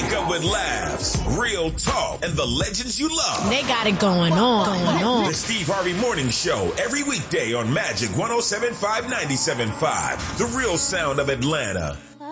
Wake up with laughs, real talk, and the legends you love. They got it going on. The Steve Harvey Morning Show, every weekday on Magic 107.5, 97.5. The real sound of Atlanta.